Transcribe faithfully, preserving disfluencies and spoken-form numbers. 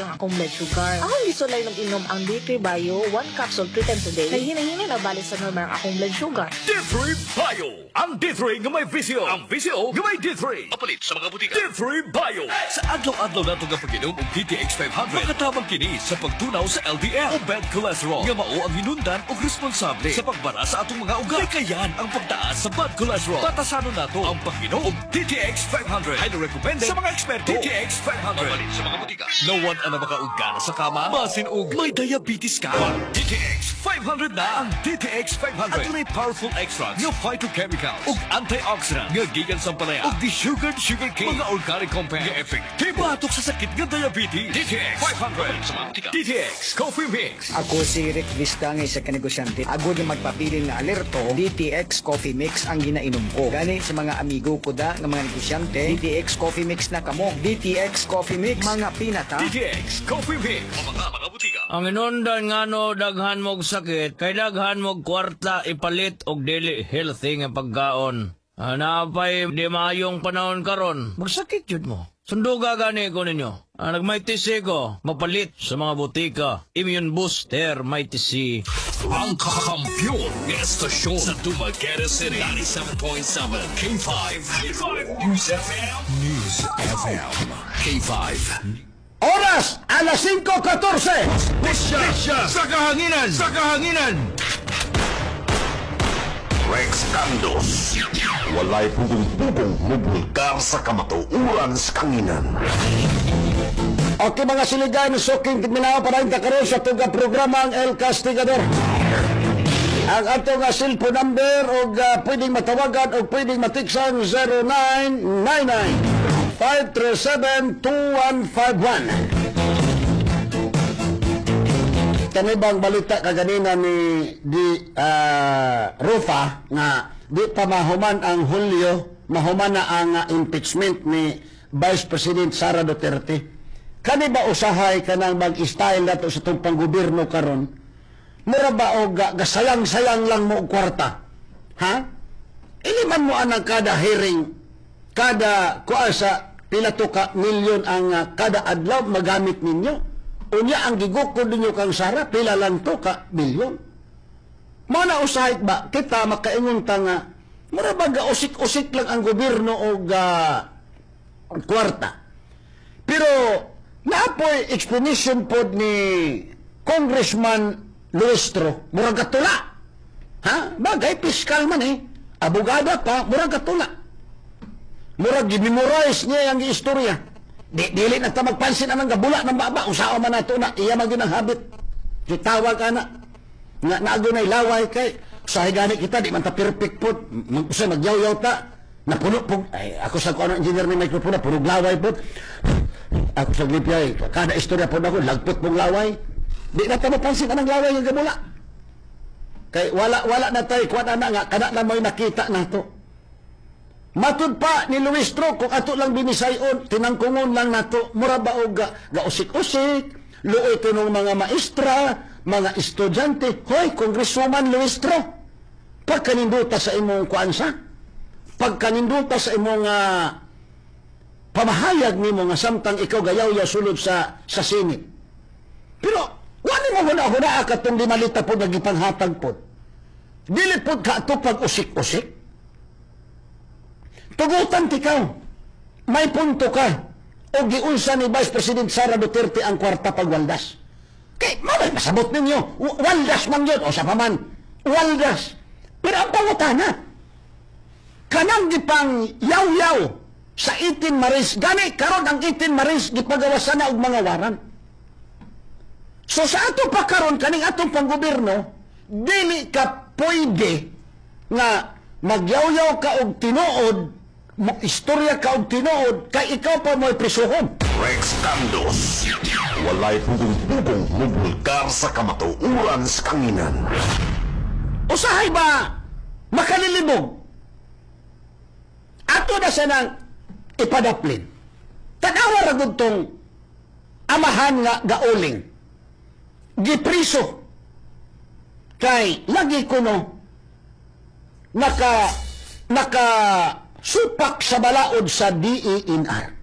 ang akong blood sugar. Akong gisulay ng inom ang D three Bio, one capsule three times a day. Kay hinahinay na balik sa normal ang akong blood sugar. D three Bio! Ang D three nga may visio. Ang visio nga may D three. Papalit sa mga butika. D three Bio! Sa adlaw-adlaw nato nga pag-inom og D T X five hundred, makatabang kini sa pagtunaw sa L D L o bad cholesterol nga mao ang hinundan o responsable sa pagbara sa atong mga ugat. Kay kayan ang pagtaas sa bad cholesterol. Patasano nato ang pag-inom og D T X five hundred. Highly recommended sa mga eksperto. D T X five hundred. Papalit sa mga butika. No one ang makauga sa kama. Masin og may diabetes ka. D T X five hundred na ang D T X five hundred. At may powerful extracts nga phytochemicals ug antioxidant nga gikan sa palaya ug di-sugared sugar cane mga organic compound nga epektibo batok sa sakit nga diabetes. D T X five hundred. D T X Coffee Mix. Ako si Rick Vista nga isa ka negosyante. Agod na magpapili na alerto, D T X Coffee Mix ang ginainom ko. Gani sa mga amigo ko da nga mga negosyante, D T X Coffee Mix na kamo. D T X Coffee Mix, mga pinata. D T X Coffee Mix. O mga mga butika. Ang inundan nga no, daghan mog sakit, kay daghan mog kwarta ipalit og dili healthy nga pagkaon. Hanapay di maayong panahon karon, magsakit jud mo. Sunduga gani ko ninyo. Ah, nagmaytisi ko, mapalit sa mga butika. Immune Booster, Maytisi. Ang kakampiyon ng estasyon sa Dumaguete City. ninety-seven point seven K five. News F M. News F M. K five. Oras, alas cinco catorce. Pisya! Pisya! Sa kahanginan! Sa kahanginan! Rex Candos. Walay pugong-pugong mubulkar sa kamatuuran sa kanginan. Okay mga siligay, suking minaw para yung kakaroon sa tuga programa ang El Castigador. Ang ato nga cellphone number o uh, pwedeng matawagan o pwedeng matiksan zero nine nine nine five three seven two one five one. Kani bang balita kaganina ni di uh, Rufa nga di pa mahuman ang Hulyo, mahuman na ang uh, impeachment ni Vice President Sara Duterte. Kani ba usahay kanang mag-style nato sa itong panggobyerno karon? Mura ba o ga, gasayang-sayang lang mo og kwarta? Ha? Iliman mo anang kada hearing, kada kuha sa pila to ka milyon ang uh, kada adlaw magamit ninyo. Unya ang gigukod ninyo kang Sara, pila lang to ka milyon. Mana usahay ba kita makaingon ta nga mura ba gausik-usik lang ang gobyerno og uh, kwarta? Pero naapoy explanation pod ni Congressman Luestro, murag katula. Ha? Bagay, piskal man eh. Abogada pa, murag katula. Murag gimemorize niya ang istorya. Di, dili na ta magpansin anang gabula ng baba. Usawa man na ito na, iya magin ang habit. Tawag ka na. Nga naago na ilaway kay. Usahay gani kita, di man ta perfect po. Usay magyaw-yaw ta. Napuno po. Ay, ako sa ko ano engineer ni microphone na, punog laway po. Ako sa glipyay, kada istorya po na ako, lagpot pong laway. Di na ta mapansin anang laway yung gabula. Kay wala wala na tayo, kuwan na nga, kada na mo'y nakita na to. Matud pa ni Luistro, kung ato lang binisayon, tinangkungon lang nato, mura ba o ga, gausik-usik, luoy to ng mga maestra, mga estudyante. Hoy, Congresswoman Luistro, pagkaninduta sa imong kuansa, pagkaninduta sa imong uh, pamahayag ni mo nga samtang ikaw gayaw-yaw sulod sa, sa Senate. Pero, wala mo huna-huna ka itong limalita po nagipanghatag po. Dili po ka ito pag-usik-usik. Tugutan tikaw, may punto ka, o giunsa ni Vice President Sara Duterte ang kwarta pagwaldas. Kay, mabay, masabot ninyo, waldas man yun, o sa paman, waldas. Pero ang pangutana, kanang gipang yaw-yaw sa eighteen Maris, gani, karon ang eighteen Maris, gipagawasan na og mga waran. So sa ato pa karon kaning atong panggobyerno, dili ka pwede nga magyaw-yaw ka og tinuod, istorya ka og tinuod, kay ikaw pa mo'y prisuhon. Rex Candos. Walay pugong-pugong mubulkar sa kamatuuran sa kanginan. Usahay ba makalilibog? Ato na siya nang ipadaplin. Tanawa ra gud tong amahan nga gauling. Gipriso. Kay lagi ko no naka naka supak sa balaod sa D E N R.